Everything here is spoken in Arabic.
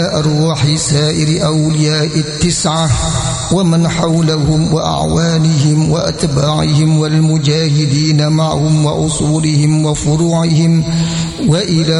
أرواح سائر أولياء التسعة ومن حولهم وأعوانهم وأتباعهم والمجاهدين معهم وأصولهم وفروعهم وإلى